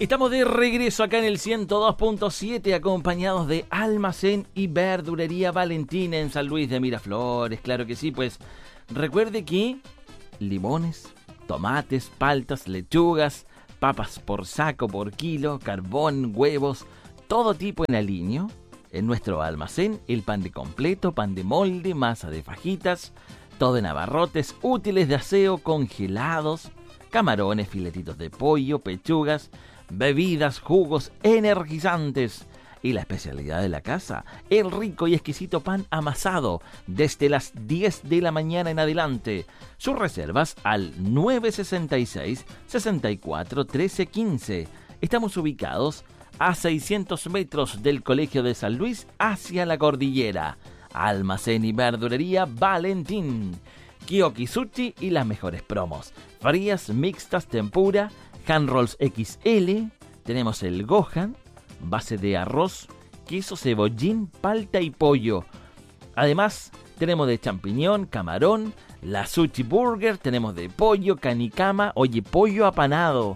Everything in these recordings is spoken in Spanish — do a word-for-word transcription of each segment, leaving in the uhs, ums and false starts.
Estamos de regreso acá en el ciento dos punto siete, acompañados de Almacén y Verdulería Valentina en San Luis de Miraflores. Claro que sí, pues recuerde que limones, tomates, paltas, lechugas, papas por saco, por kilo, carbón, huevos, todo tipo en alineo. En nuestro almacén, el pan de completo, pan de molde, masa de fajitas, todo en abarrotes, útiles de aseo, congelados, camarones, filetitos de pollo, pechugas, bebidas, jugos, energizantes. Y la especialidad de la casa, el rico y exquisito pan amasado, desde las diez de la mañana en adelante. Sus reservas al nueve sesenta y seis, sesenta y cuatro, trece quince. Estamos ubicados a seiscientos metros del Colegio de San Luis hacia la cordillera. Almacén y Verdulería Valentín. Kiyoki Sushi y las mejores promos. Frías, mixtas, tempura, hand rolls equis ele. Tenemos el Gohan, base de arroz, queso, cebollín, palta y pollo. Además, tenemos de champiñón, camarón, la sushi burger, tenemos de pollo, canicama, oye, pollo apanado.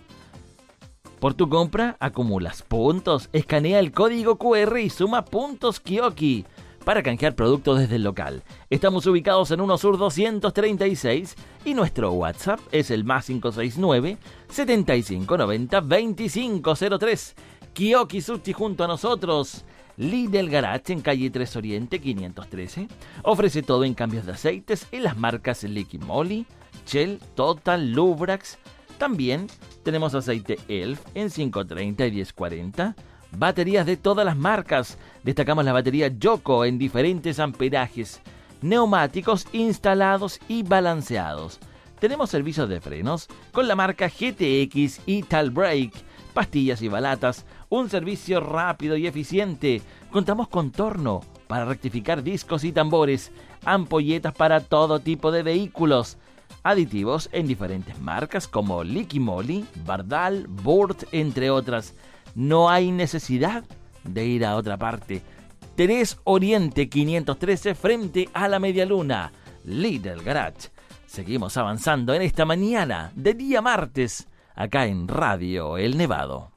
Por tu compra, acumulas puntos, escanea el código cu erre y suma puntos Kiyoki para canjear productos desde el local. Estamos ubicados en uno Sur doscientos treinta y seis y nuestro WhatsApp es el más cinco seis nueve, setenta y cinco noventa, veinticinco cero tres. Kiyoki Sushi junto a nosotros. Lidl Garage en calle tres Oriente quinientos trece. Ofrece todo en cambios de aceites en las marcas Liqui Moly, Shell, Total, Lubrax. También tenemos aceite Elf en quinientos treinta y diez cuarenta. Baterías de todas las marcas. Destacamos la batería Yoko en diferentes amperajes. Neumáticos instalados y balanceados. Tenemos servicios de frenos con la marca G T X y Talbrake. Pastillas y balatas. Un servicio rápido y eficiente. Contamos con torno para rectificar discos y tambores. Ampolletas para todo tipo de vehículos. Aditivos en diferentes marcas como Liqui Moly, Bardal, Burt, entre otras. No hay necesidad de ir a otra parte. tres Oriente quinientos trece frente a la Media Luna. Lidl Garage. Seguimos avanzando en esta mañana de día martes, acá en Radio El Nevado.